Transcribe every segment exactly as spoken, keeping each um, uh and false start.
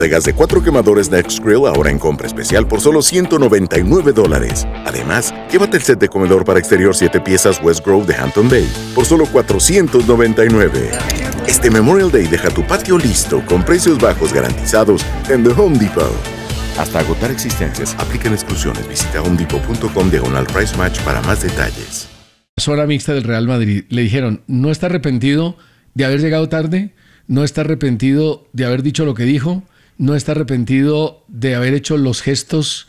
De gas de cuatro quemadores Next Grill ahora en compra especial por solo ciento noventa y nueve dólares. Además, llévate el set de comedor para exterior siete piezas West Grove de Hampton Bay por solo cuatrocientos noventa y nueve. Este Memorial Day deja tu patio listo con precios bajos garantizados en The Home Depot. Hasta agotar existencias, aplican exclusiones. Visita homedepot punto com diagonal price match para más detalles. Zona mixta del Real Madrid. Le dijeron, ¿no está arrepentido de haber llegado tarde? ¿No está arrepentido de haber dicho lo que dijo? ¿No está arrepentido de haber hecho los gestos,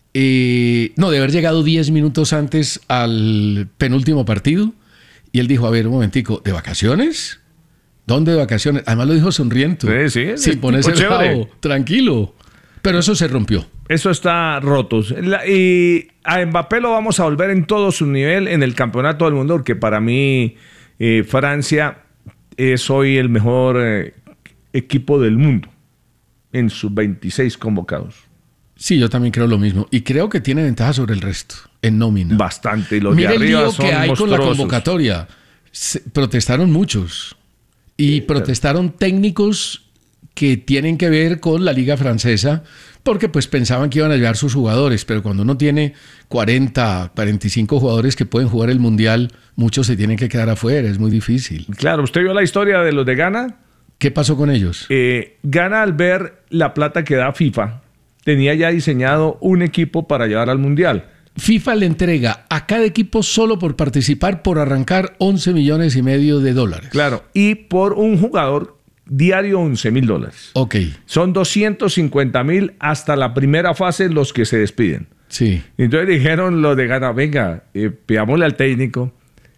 eh, no, de haber llegado diez minutos antes al penúltimo partido? Y él dijo, a ver, un momentico, ¿de vacaciones? ¿Dónde de vacaciones? Además lo dijo sonriendo. Sí, sí. Sin ponerse bravo, tranquilo. Pero eso se rompió. Eso está roto. La, y a Mbappé lo vamos a volver en todo su nivel en el campeonato del mundo, porque para mí eh, Francia es hoy el mejor eh, equipo del mundo en sus veintiséis convocados. Sí, yo también creo lo mismo. Y creo que tiene ventaja sobre el resto, en nómina. Bastante. Y los Mira de arriba el lío son que hay monstruosos. con la convocatoria. Se, protestaron muchos. Y sí, protestaron técnicos que tienen que ver con la Liga Francesa, porque pues pensaban que iban a llevar sus jugadores, pero cuando uno tiene cuarenta, cuarenta y cinco jugadores que pueden jugar el Mundial, muchos se tienen que quedar afuera, es muy difícil. Claro, ¿usted vio la historia de los de Ghana? ¿Qué pasó con ellos? Eh, Ghana, al ver la plata que da FIFA, tenía ya diseñado un equipo para llevar al Mundial. FIFA le entrega a cada equipo solo por participar, por arrancar, once millones y medio de dólares. Claro, y por un jugador diario once mil dólares. Ok. Son doscientos cincuenta mil hasta la primera fase los que se despiden. Sí. Entonces dijeron los de Ghana, venga, eh, pidámosle al técnico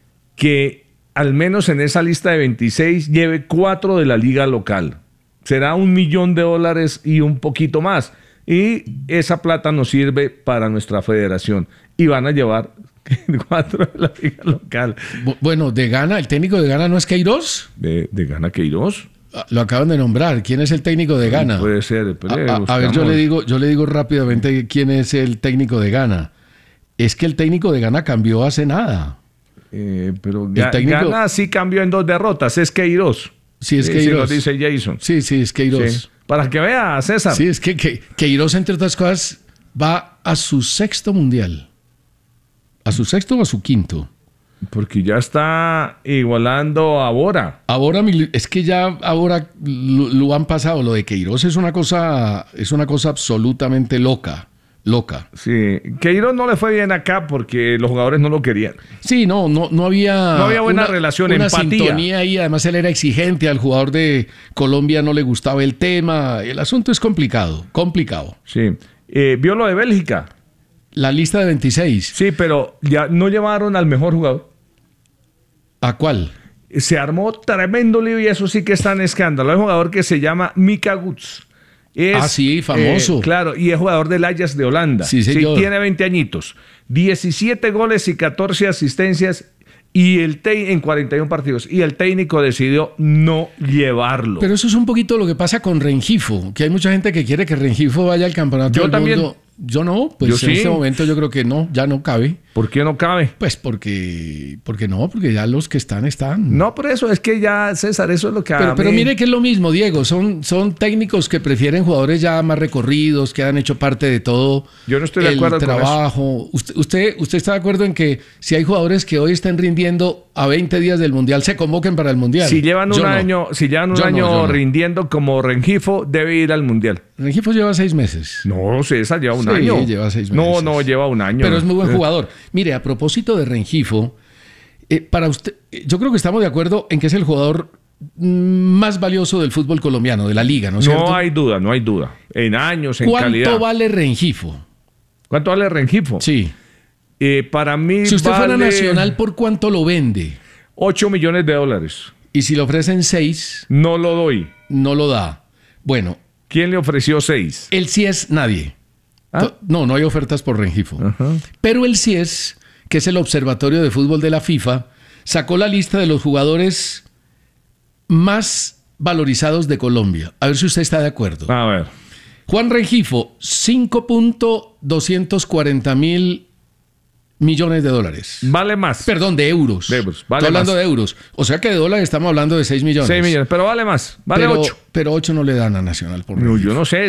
que al menos en esa lista de veintiséis lleve cuatro de la liga local. Será un millón de dólares y un poquito más. Y esa plata nos sirve para nuestra federación. Y van a llevar cuatro de la liga local. Bueno, de Ghana, ¿el técnico de Ghana no es Queiroz? ¿De, de Ghana Queiroz? Lo acaban de nombrar. ¿Quién es el técnico de Ghana? Puede ser. Pero a, a, a ver, yo le digo, yo le digo rápidamente quién es el técnico de Ghana. Es que el técnico de Ghana cambió hace nada. Eh, pero el Ga- técnico... Ghana sí cambió en dos derrotas. Es Queiroz. Sí, es sí, Queiroz. Sí, lo dice Jason. Sí, sí, es Queiroz. Sí. Para que vea, César. Sí, es que, que Queiroz, entre otras cosas, va a su sexto mundial. ¿A su sexto o a su quinto? Porque ya está igualando a Bora. Ahora es que ya ahora lo, lo han pasado. Lo de Queiroz es una cosa, es una cosa absolutamente loca. Loca. Sí, Queiroz no le fue bien acá porque los jugadores no lo querían. Sí, no, no, no había... No había buena una, relación, una empatía. sintonía ahí. Además, él era exigente. Al jugador de Colombia no le gustaba el tema. El asunto es complicado, complicado. Sí. Eh, ¿Vio lo de Bélgica? La lista de veintiséis. Sí, pero ya no llevaron al mejor jugador. ¿A cuál? Se armó tremendo lío y eso sí que está en escándalo. Hay un jugador que se llama Mika Guts. Es, ah, sí, famoso. Eh, claro, y es jugador del Ajax de Holanda. Sí, señor. Sí, tiene veinte añitos. diecisiete goles y catorce asistencias y el te- en cuarenta y uno partidos. Y el técnico decidió no llevarlo. Pero eso es un poquito lo que pasa con Rengifo, que hay mucha gente que quiere que Rengifo vaya al campeonato Yo del también. mundo. Yo no, pues Yo en sí. este momento yo creo que no, ya no cabe. ¿Por qué no cabe? Pues porque, porque no, porque ya los que están, están. No, por eso, es que ya, César, eso es lo que... Pero, a pero mí- mire que es lo mismo, Diego. Son, son técnicos que prefieren jugadores ya más recorridos, que han hecho parte de todo Yo no estoy de el acuerdo con trabajo. Usted, usted, ¿Usted está de acuerdo en que si hay jugadores que hoy están rindiendo a veinte días del Mundial, se convoquen para el Mundial? Si llevan un Yo no. año, si llevan un Yo no, año yo no. rindiendo como Rengifo, debe ir al Mundial. Rengifo lleva seis meses. No, César, lleva un Sí, año. lleva seis No, meses. no, lleva un año. Pero es muy buen Eh, jugador. Mire, a propósito de Rengifo, eh, para usted, eh, yo creo que estamos de acuerdo en que es el jugador mm, más valioso del fútbol colombiano, de la liga, ¿no es cierto? No hay duda, no hay duda. En años, en ¿Cuánto calidad. vale Rengifo? ¿Cuánto vale Rengifo? Sí. Eh, para mí Si usted vale fuera nacional, ¿por cuánto lo vende? ocho millones de dólares. Y si le ofrecen seis, No lo doy. no lo da. Bueno, ¿Quién le ofreció seis? él sí es nadie. ¿Ah? To- No, no hay ofertas por Rengifo. Ajá. Pero el C I E S, que es el Observatorio de Fútbol de la FIFA, sacó la lista de los jugadores más valorizados de Colombia. A ver si usted está de acuerdo. A ver. Juan Rengifo, cinco millones doscientos cuarenta mil millones de dólares. Vale más. Perdón, de euros. De euros. Vale Estoy hablando más. de euros. O sea que de dólares estamos hablando de seis millones. seis millones, pero vale más. Vale pero, ocho. Pero ocho no le dan a Nacional por No, relief. yo no sé.